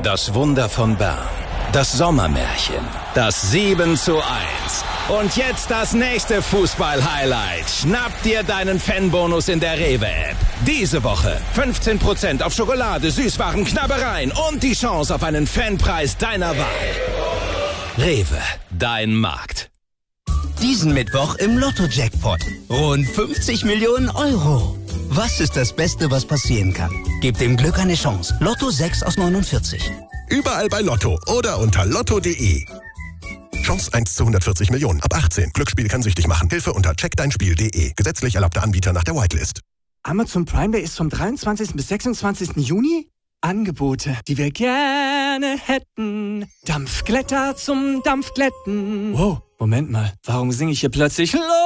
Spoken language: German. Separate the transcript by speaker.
Speaker 1: Das Wunder von Bern. Das Sommermärchen. Das 7:1. Und jetzt das nächste Fußball-Highlight. Schnapp dir deinen Fanbonus in der Rewe-App. Diese Woche 15% auf Schokolade, Süßwaren, Knabbereien und die Chance auf einen Fanpreis deiner Wahl. Rewe, dein Markt.
Speaker 2: Diesen Mittwoch im Lotto-Jackpot. Rund 50 Millionen Euro. Was ist das Beste, was passieren kann? Gebt dem Glück eine Chance. Lotto 6 aus 49.
Speaker 3: Überall bei Lotto oder unter lotto.de. Chance 1 zu 140 Millionen. Ab 18. Glücksspiel kann süchtig machen. Hilfe unter checkdeinspiel.de. Gesetzlich erlaubter Anbieter nach der Whitelist.
Speaker 4: Amazon Prime Day ist vom 23. bis 26. Juni. Angebote, die wir gerne hätten. Dampfglätter zum Dampfglätten. Wow, Moment mal. Warum singe ich hier plötzlich